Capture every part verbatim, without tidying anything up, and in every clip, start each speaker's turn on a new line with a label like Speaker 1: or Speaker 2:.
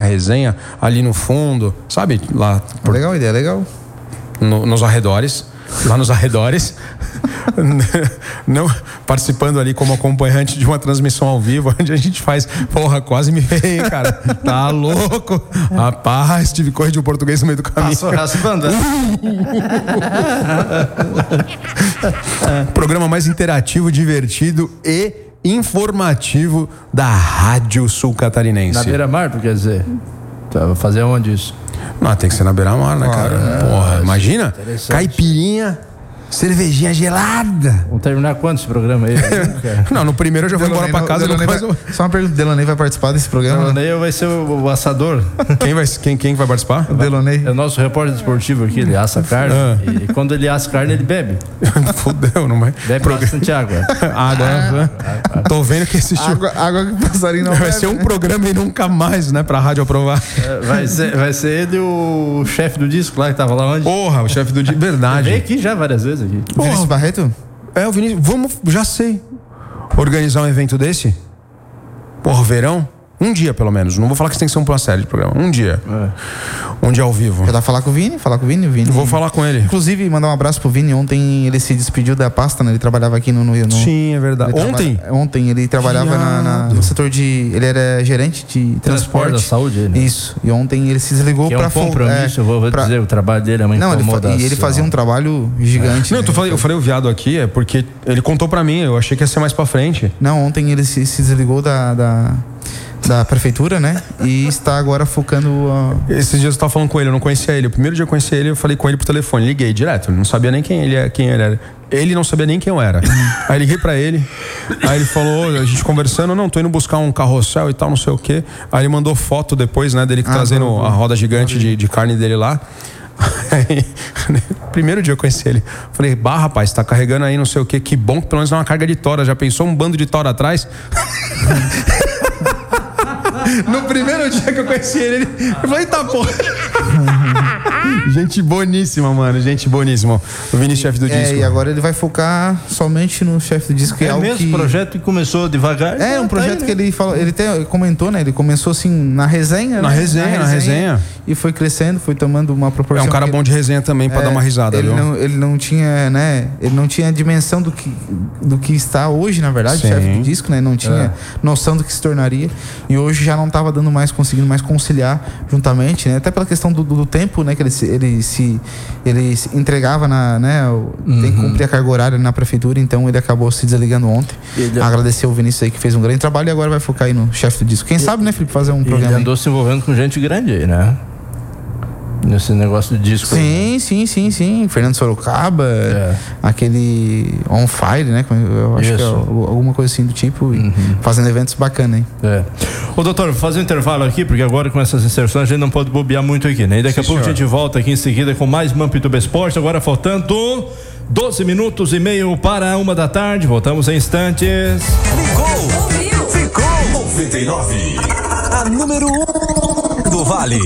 Speaker 1: resenha ali no fundo, sabe? Lá
Speaker 2: por... Legal, ideia, legal.
Speaker 1: No, nos arredores, lá nos arredores, não, participando ali como acompanhante de uma transmissão ao vivo, onde a gente faz, porra, quase me veio, cara, tá louco, rapaz, tive corre de um português no meio do caminho.
Speaker 3: Passou raspando.
Speaker 1: Programa mais interativo, divertido e informativo da Rádio Sul Catarinense.
Speaker 3: Na beira-mar, quer dizer, vai fazer onde isso?
Speaker 1: Não, tem que ser na beira-mar, né, cara? Ah, porra, é, imagina, caipirinha, cervejinha gelada.
Speaker 3: Vamos terminar quando esse programa aí?
Speaker 1: Não, no primeiro eu já vou embora pra casa.
Speaker 2: Delonei vai,
Speaker 1: o...
Speaker 2: Só uma pergunta, Delonei vai participar desse programa?
Speaker 3: Delonei vai ser o, o assador.
Speaker 1: Quem vai, quem, quem vai participar?
Speaker 2: O Delonei.
Speaker 3: É o nosso repórter esportivo aqui, ele assa carne. Ah. E quando ele assa carne, ele bebe.
Speaker 1: Fudeu, não vai?
Speaker 3: Bebe Pro... bastante água.
Speaker 1: Água, né? Ah, tô vendo que esse
Speaker 2: água, água que o passarinho não
Speaker 1: vai
Speaker 2: bebe.
Speaker 1: ser um programa e nunca mais, né, pra rádio aprovar.
Speaker 3: É, vai, ser, vai ser ele o chefe do disco lá que tava lá onde?
Speaker 1: Porra, o chefe do disco, verdade.
Speaker 3: Ele veio aqui já várias vezes aqui.
Speaker 2: Vinícius Barreto?
Speaker 1: É, o Vinícius, vamos, já sei. Organizar um evento desse? Porra, verão? Um dia, pelo menos. Não vou falar que isso tem que ser uma série de programa. Um dia. É. Um dia ao vivo.
Speaker 2: Quer dar falar com o Vini? Falar com o Vini? O Vini.
Speaker 1: Vou falar com ele.
Speaker 2: Inclusive, mandar um abraço pro Vini. Ontem ele se despediu da pasta, né? Ele trabalhava aqui no... no, no
Speaker 1: Sim, é verdade.
Speaker 2: Ele
Speaker 1: ontem?
Speaker 2: Traba... Ontem ele trabalhava na, na, no setor de... Ele era gerente de transporte.
Speaker 3: Transporte da saúde, né?
Speaker 2: Isso. E ontem ele se desligou
Speaker 3: que
Speaker 2: pra...
Speaker 3: É um compromisso, é, eu vou pra... dizer, o trabalho dele é uma
Speaker 2: Não,
Speaker 3: incomodação.
Speaker 2: Ele, e ele fazia um trabalho gigante.
Speaker 1: É. Não,
Speaker 2: né?
Speaker 1: eu, falei, eu falei o viado aqui, é porque ele contou pra mim, eu achei que ia ser mais pra frente.
Speaker 2: Não, ontem ele se, se desligou da... da... da prefeitura, né? E está agora focando... Uh...
Speaker 1: Esses dias eu estava falando com ele, eu não conhecia ele. O primeiro dia que eu conheci ele, eu falei com ele por telefone. Liguei direto, não sabia nem quem ele, quem ele era. Ele não sabia nem quem eu era. Aí liguei pra ele, aí ele falou, a gente conversando, não, tô indo buscar um carrossel e tal, não sei o quê. Aí ele mandou foto depois, né, dele ah, trazendo bom, bom. a roda gigante de, de carne dele lá. Aí, primeiro dia eu conheci ele, falei, bah, rapaz, tá carregando aí não sei o quê, que bom que pelo menos é uma carga de tora. Já pensou um bando de tora atrás? No primeiro dia que eu conheci ele, eu falei, tá, porra. Gente boníssima, mano. Gente boníssima. O Vinícius, chefe do
Speaker 2: é,
Speaker 1: disco.
Speaker 2: E agora ele vai focar somente no chefe do disco.
Speaker 3: É,
Speaker 2: é
Speaker 3: o mesmo
Speaker 2: que...
Speaker 3: projeto que começou devagar.
Speaker 2: É, um projeto tá aí, que né? ele falou, ele até comentou, né? Ele começou assim na resenha.
Speaker 1: Na,
Speaker 2: né?
Speaker 1: resenha, na resenha, na resenha.
Speaker 2: E foi crescendo, foi tomando uma proporção.
Speaker 1: É um cara bom de resenha também, pra é, dar uma risada,
Speaker 2: ele
Speaker 1: viu?
Speaker 2: Não, ele não tinha, né? Ele não tinha dimensão do que, do que está hoje, na verdade,
Speaker 1: Sim.
Speaker 2: o chefe do disco, né? Não tinha é. noção do que se tornaria. E hoje já não estava dando mais, conseguindo mais conciliar juntamente, né? Até pela questão do, do, do tempo, né? Que ele se, ele se, ele se entregava na, né? Uhum. Tem que cumprir a carga horária na prefeitura, então ele acabou se desligando ontem. Ele... Agradecer ao Vinícius aí que fez um grande trabalho e agora vai focar aí no chefe do disco. Quem ele... sabe, né, Felipe, fazer um programa.
Speaker 3: Ele andou aí. Se envolvendo com gente grande aí, né? Nesse negócio de disco.
Speaker 2: Sim, aí. sim, sim, sim. Fernando Sorocaba, é. aquele On Fire, né? Eu acho Isso. que é alguma coisa assim do tipo, uhum. fazendo eventos bacanas, hein?
Speaker 3: É. Ô, doutor, vou fazer um intervalo aqui, porque agora com essas inserções a gente não pode bobear muito aqui, né? E daqui Sim, a pouco senhor. a gente volta aqui em seguida com mais Mampituba Esporte, agora faltando doze minutos e meio para uma da tarde. Voltamos em instantes.
Speaker 4: Ficou! Ficou! noventa e nove. A número um do Vale.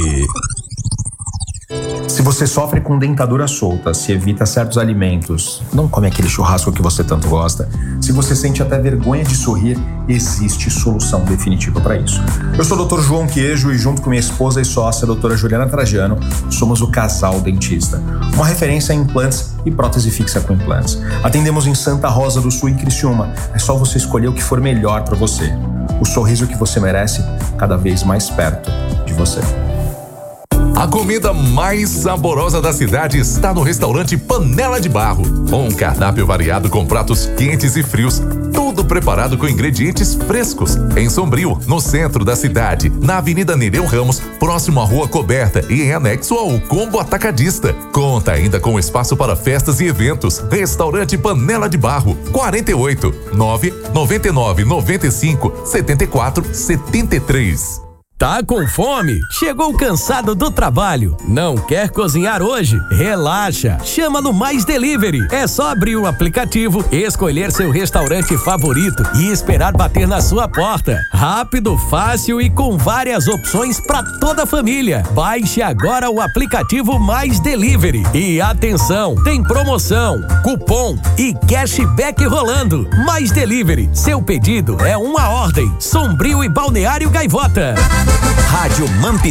Speaker 5: Se você sofre com dentadura solta, se evita certos alimentos, não come aquele churrasco que você tanto gosta, se você sente até vergonha de sorrir, existe solução definitiva para isso. Eu sou o doutor João Queijo e junto com minha esposa e sócia, a doutora Juliana Trajano, somos o Casal Dentista, uma referência em implantes e prótese fixa com implantes. Atendemos em Santa Rosa do Sul e Criciúma. É só você escolher o que for melhor para você. O sorriso que você merece, cada vez mais perto de você.
Speaker 6: A comida mais saborosa da cidade está no restaurante Panela de Barro. Um cardápio variado com pratos quentes e frios, tudo preparado com ingredientes frescos. Em Sombrio, no centro da cidade, na Avenida Nereu Ramos, próximo à Rua Coberta e em anexo ao Combo Atacadista. Conta ainda com espaço para festas e eventos. Restaurante Panela de Barro, quarenta e oito, nove nove nove nove cinco, sete quatro sete três.
Speaker 7: Tá com fome? Chegou cansado do trabalho? Não quer cozinhar hoje? Relaxa! Chama no Mais Delivery. É só abrir o aplicativo, escolher seu restaurante favorito e esperar bater na sua porta. Rápido, fácil e com várias opções para toda a família. Baixe agora o aplicativo Mais Delivery. E atenção, tem promoção, cupom e cashback rolando. Mais Delivery. Seu pedido é uma ordem. Sombrio e Balneário Gaivota.
Speaker 4: Rádio Mampi